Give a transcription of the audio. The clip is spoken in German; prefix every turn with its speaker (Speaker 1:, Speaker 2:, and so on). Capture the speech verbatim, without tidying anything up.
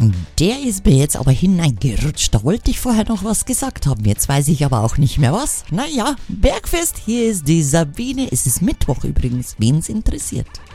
Speaker 1: Der ist mir jetzt aber hineingerutscht. Da wollte ich vorher noch was gesagt haben. Jetzt weiß ich aber auch nicht mehr was. Naja, Bergfest, hier ist die Sabine. Es ist Mittwoch übrigens, wen's interessiert.